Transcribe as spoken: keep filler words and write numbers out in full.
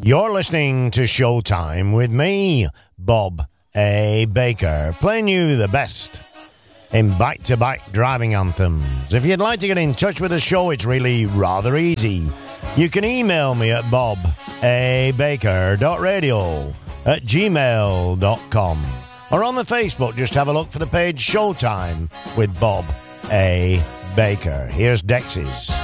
You're listening to Showtime with me, Bob A. Baker, playing you the best in back-to-back driving anthems. If you'd like to get in touch with the show, it's really rather easy. You can email me at bobabaker.radio at gmail dot com. Or on the Facebook, just have a look for the page Showtime with Bob A. Baker. Here's Dexys.